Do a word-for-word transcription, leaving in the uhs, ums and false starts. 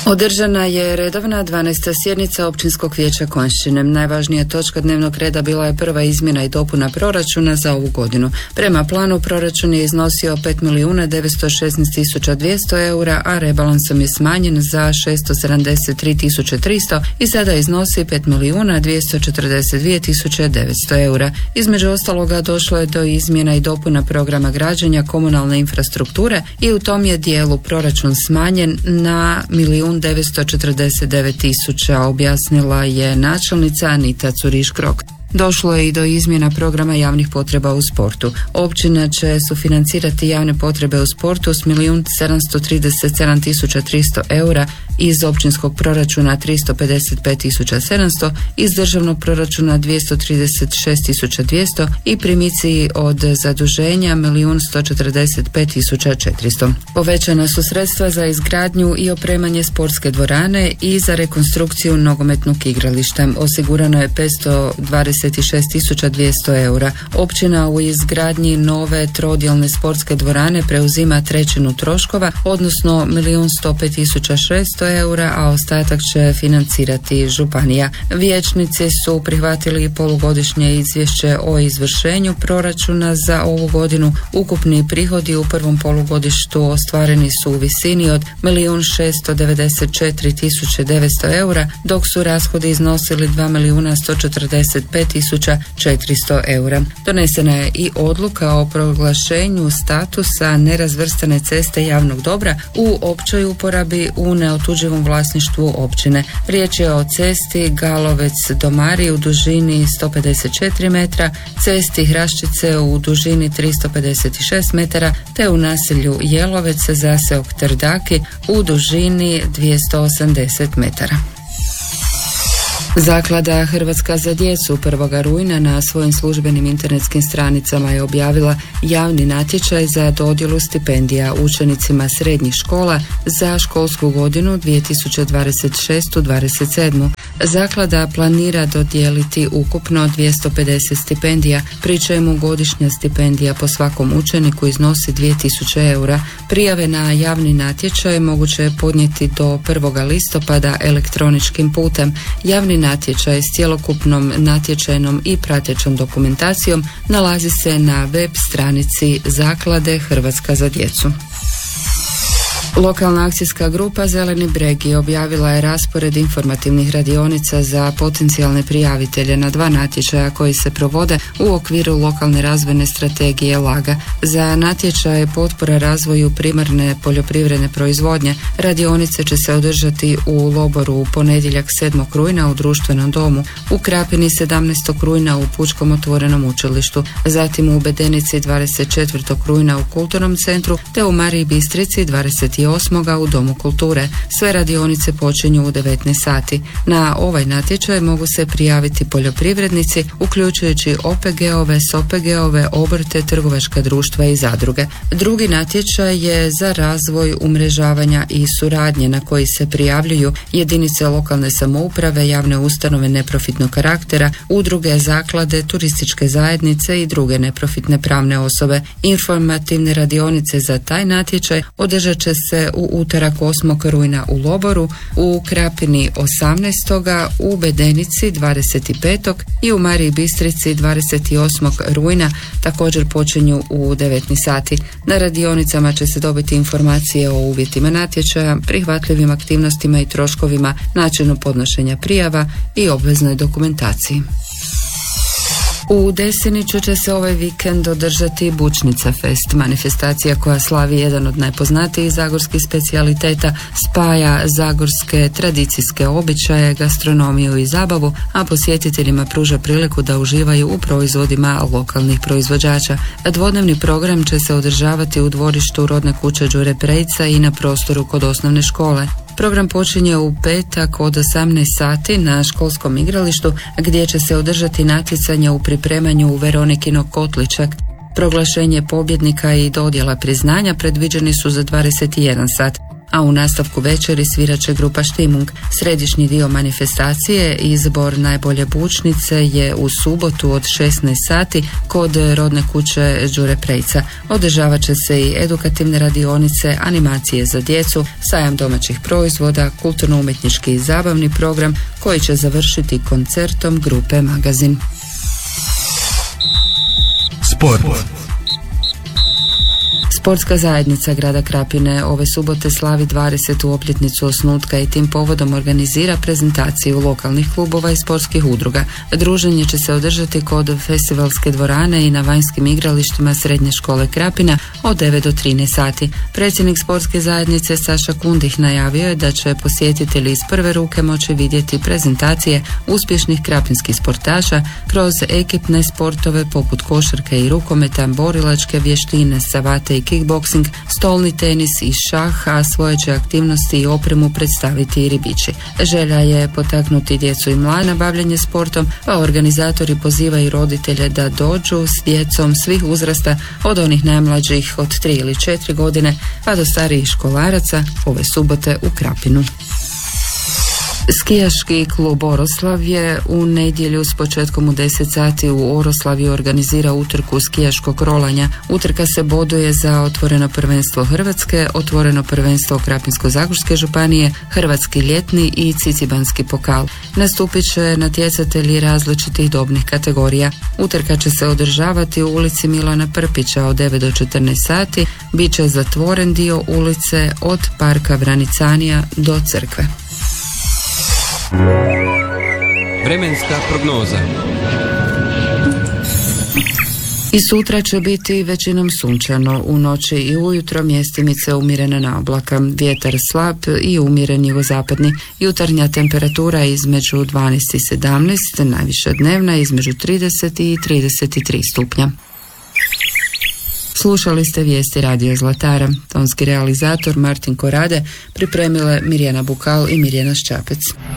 Održana je redovna dvanaesta sjednica Općinskog vijeća Konjšćine. Najvažnija točka dnevnog reda bila je prva izmjena i dopuna proračuna za ovu godinu. Prema planu proračun je iznosio pet milijuna devetsto šesnaest tisuća dvjesto eura, a rebalansom je smanjen za šesto sedamdeset tri tisuće tristo i sada iznosi pet milijuna dvjesto četrdeset dvije tisuće devetsto eura. Između ostaloga došlo je do izmjena i dopuna programa građenja komunalne infrastrukture i u tom je dijelu proračun smanjen na milijun devetsto četrdeset devet tisuća, objasnila je načelnica Anita Curiš-Krok. Došlo je i do izmjena programa javnih potreba u sportu. Općina će sufinancirati javne potrebe u sportu s milijun sedamsto trideset sedam tisuća tristo eura, iz općinskog proračuna tristo pedeset pet tisuća sedamsto, iz državnog proračuna dvjesto trideset šest tisuća dvjesto i primici od zaduženja milijun sto četrdeset pet tisuća četiristo. Povećana su sredstva za izgradnju i opremanje sportske dvorane i za rekonstrukciju nogometnog igrališta. Osigurano je petsto dvadeset šest tisuća dvjesto eura. Općina u izgradnji nove trodjelne sportske dvorane preuzima trećinu troškova, odnosno milijun sto pet tisuća šesto eura, a ostatak će financirati županija. Vijećnici su prihvatili polugodišnje izvješće o izvršenju proračuna za ovu godinu. Ukupni prihodi u prvom polugodištu ostvareni su u visini od milijun šesto devedeset četiri tisuće devetsto eura, dok su rashodi iznosili dva milijuna sto četrdeset pet tisuća četiristo eura. Donesena je i odluka o proglašenju statusa nerazvrstane ceste javnog dobra u općoj uporabi u neotuđivom vlasništvu općine. Riječ je o cesti Galovec do Mari u dužini sto pedeset četiri metra, cesti Hraščice u dužini tristo pedeset šest metara, te u naselju Jelovec zaseok Trdaki u dužini dvjesto osamdeset metara. Zaklada Hrvatska za djecu prvoga rujna na svojim službenim internetskim stranicama je objavila javni natječaj za dodjelu stipendija učenicima srednjih škola za školsku godinu dvije tisuće dvadeset šeste dvadeset sedme. Zaklada planira dodijeliti ukupno dvjesto pedeset stipendija, pri čemu godišnja stipendija po svakom učeniku iznosi dvije tisuće eura. Prijave na javni natječaj moguće je podnijeti do prvog listopada elektroničkim putem. Javni natječaj s cjelokupnom natječajnom i pratećom dokumentacijom nalazi se na web stranici Zaklade Hrvatska za djecu. Lokalna akcijska grupa Zeleni bregi objavila je raspored informativnih radionica za potencijalne prijavitelje na dva natječaja koji se provode u okviru lokalne razvojne strategije LAGA. Za natječaje potpora razvoju primarne poljoprivredne proizvodnje radionice će se održati u Loboru u ponedjeljak sedmog rujna u društvenom domu, u Krapini sedamnaestog rujna u Pučkom otvorenom učilištu, zatim u Bedenici dvadeset četvrtog rujna u Kulturnom centru te u Mariji Bistrici dvadeset osmog u Domu kulture. Sve radionice počinju u devetnaest sati. Na ovaj natječaj mogu se prijaviti poljoprivrednici, uključujući O P G-ove, S O P G-ove, obrte, trgovačka društva i zadruge. Drugi natječaj je za razvoj umrežavanja i suradnje na koji se prijavljuju jedinice lokalne samouprave, javne ustanove neprofitnog karaktera, udruge, zaklade, turističke zajednice i druge neprofitne pravne osobe. Informativne radionice za taj natječaj održat će se u utorak osmog rujna u Loboru, u Krapini osamnaestog u Bedenici dvadeset petog i u Mariji Bistrici dvadeset osmog rujna, također počinju u devetnaest sati. Na radionicama će se dobiti informacije o uvjetima natječaja, prihvatljivim aktivnostima i troškovima, načinu podnošenja prijava i obveznoj dokumentaciji. U Desiniću će se ovaj vikend održati Bučnica Fest, manifestacija koja slavi jedan od najpoznatijih zagorskih specijaliteta, spaja zagorske tradicijske običaje, gastronomiju i zabavu, a posjetiteljima pruža priliku da uživaju u proizvodima lokalnih proizvođača. Dvodnevni program će se održavati u dvorištu rodne kuće Đure Prejca i na prostoru kod osnovne škole. Program počinje u petak od osamnaest sati na školskom igralištu gdje će se održati natjecanje u pripremanju Veronikinog kotlića. Proglašenje pobjednika i dodjela priznanja predviđeni su za dvadeset jedan sat, a u nastavku večeri svirat će grupa Štimung. Središnji dio manifestacije, izbor najbolje bučnice, je u subotu od šesnaest sati kod rodne kuće Đure Prejca. Održavat će se i edukativne radionice, animacije za djecu, sajam domaćih proizvoda, kulturno-umjetnički i zabavni program koji će završiti koncertom grupe Magazin. Sport. Sportska zajednica grada Krapine ove subote slavi dvadesetu obljetnicu osnutka i tim povodom organizira prezentaciju lokalnih klubova i sportskih udruga. Druženje će se održati kod festivalske dvorane i na vanjskim igralištima Srednje škole Krapina od devet do trinaest sati. Predsjednik sportske zajednice Saša Kundih najavio je da će posjetitelji iz prve ruke moći vidjeti prezentacije uspješnih krapinskih sportaša kroz ekipne sportove poput košarke i rukometa, borilačke vještine, savate i kickboksing, stolni tenis i šah, a svoje će aktivnosti i opremu predstaviti i ribiči. Želja je potaknuti djecu i mlade na bavljenje sportom, pa organizatori pozivaju roditelje da dođu s djecom svih uzrasta, od onih najmlađih od tri ili četiri godine pa do starijih školaraca ove subote u Krapinu. Skijaški klub Oroslavje u nedjelju s početkom u deset sati u Oroslavju organizira utrku skijaškog rolanja. Utrka se boduje za otvoreno prvenstvo Hrvatske, otvoreno prvenstvo Krapinsko-zagorske županije, hrvatski ljetni i cicibanski pokal. Nastupit će natjecatelji različitih dobnih kategorija. Utrka će se održavati u ulici Milana Prpića od devet do četrnaest sati, bit će zatvoren dio ulice od parka Vranicanija do crkve. Vremenska prognoza. I sutra će biti većinom sunčano, u noći i ujutro mjestimice umjerene na oblaka, vjetar slab i umjeren jugozapadni. Jutarnja temperatura između dvanaest i sedamnaest, najviša dnevna između trideset i trideset tri stupnja. Slušali ste vijesti Radio Zlatara. Tonski realizator Martin Korade, pripremile Mirjana Bukal i Mirjana Ščapec.